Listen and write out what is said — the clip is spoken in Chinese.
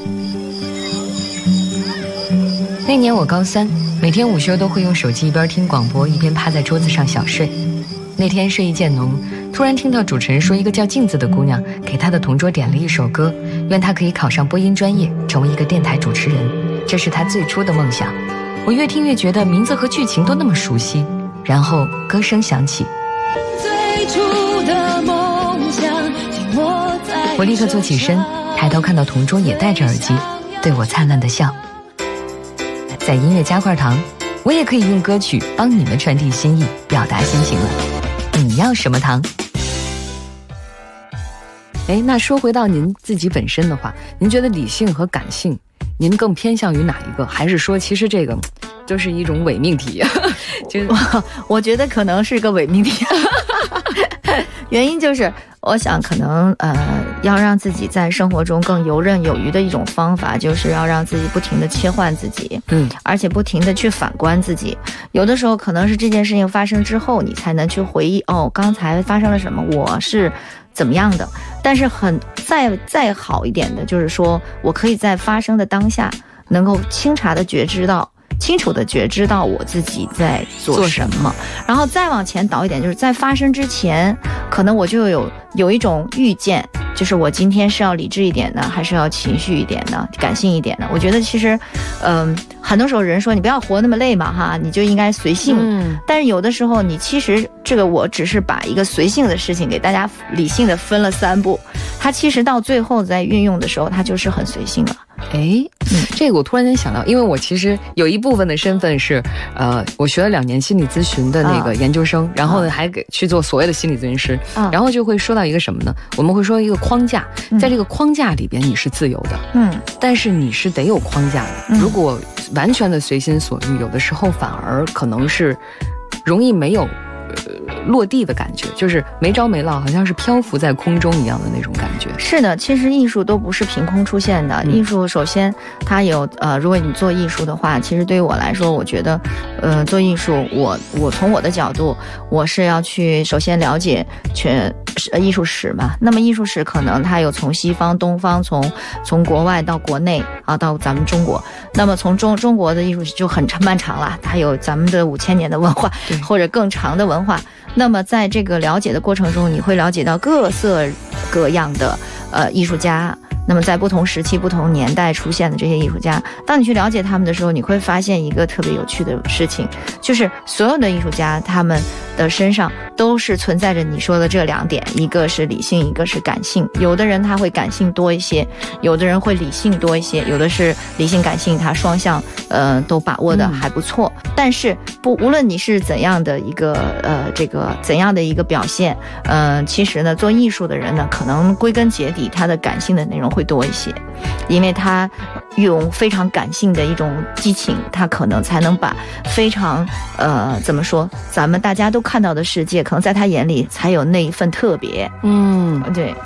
那年我高3，每天午休都会用手机一边听广播一边趴在桌子上小睡。那天睡意渐浓，突然听到主持人说一个叫镜子的姑娘给她的同桌点了一首歌，愿她可以考上播音专业，成为一个电台主持人。这是她最初的梦想。我越听越觉得名字和剧情都那么熟悉，然后歌声响起， 最初的梦想， 我立刻坐起身，抬头看到同桌也戴着耳机，对我灿烂的笑。在音乐加块糖，我也可以用歌曲帮你们传递心意，表达心情了。你要什么糖？那说回到您自己本身的话，您觉得理性和感性，您更偏向于哪一个？还是说其实这个就是一种伪命题？ 我觉得可能是个伪命题。原因就是我想可能要让自己在生活中更游刃有余的一种方法，就是要让自己不停地切换自己，而且不停地去反观自己。有的时候可能是这件事情发生之后，你才能去回忆，刚才发生了什么，我是怎么样的。但是再好一点的就是说，我可以在发生的当下能够清楚地觉知到我自己在做什么，然后再往前倒一点，就是在发生之前，可能我就有一种预见，就是我今天是要理智一点呢，还是要情绪一点呢，感性一点呢？我觉得其实，很多时候人说你不要活那么累嘛，哈，你就应该随性。但是有的时候你其实这个我只是把一个随性的事情给大家理性的分了3步，它其实到最后在运用的时候，它就是很随性了。 这个我突然间想到，因为我其实有一部分的身份是，我学了2年心理咨询的那个研究生，然后呢还去做所谓的心理咨询师，然后就会说到一个什么呢？我们会说一个框架，在这个框架里边你是自由的，但是你是得有框架的。如果完全的随心所欲，有的时候反而可能是容易没有落地的感觉，就是没着没落，好像是漂浮在空中一样的那种感觉。 是的，其实艺术都不是凭空出现的。艺术首先它有如果你做艺术的话，其实对于我来说，我觉得做艺术，我从我的角度，我是要去首先了解艺术史嘛。那么艺术史可能它有从西方、东方，从国外到国内啊，到咱们中国。那么从中国的艺术史就很漫长了，它有咱们的5000年的文化，或者更长的文化。那么在这个了解的过程中，你会了解到各色各样的艺术家。那么在不同时期不同年代出现的这些艺术家，当你去了解他们的时候，你会发现一个特别有趣的事情，就是所有的艺术家他们的身上都是存在着你说的这2点，一个是理性，一个是感性。有的人他会感性多一些，有的人会理性多一些，有的是理性感性他双向都把握的还不错。但是无论你是怎样的一个怎样的一个表现，其实呢做艺术的人呢，可能归根结底他的感性的内容会多一些，因为他用非常感性的一种激情，他可能才能把非常怎么说，咱们大家都看到的世界，可能在他眼里才有那一份特别。对。